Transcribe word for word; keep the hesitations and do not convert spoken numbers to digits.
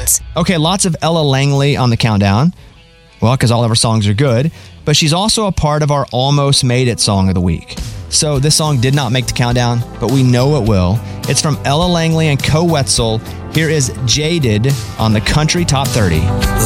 exclusions. Okay, lots of Ella Langley on the countdown. Well, because all of her songs are good. But she's also a part of our Almost Made It song of the week. So this song did not make the countdown, but we know it will. It's from Ella Langley and Co Wetzel. Here is Jaded on the Country Top thirty.